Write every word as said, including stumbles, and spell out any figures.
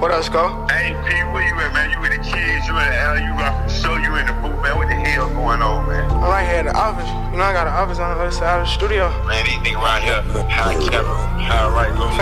What else, go? Hey, P, where you at, man? You with the kids, you in the L, you rock the show, you in the booth, man. What the hell going on, man? I'm right here at the office. You know, I got an office on the other side of the studio. Man, these niggas around here, high camera, high right, low.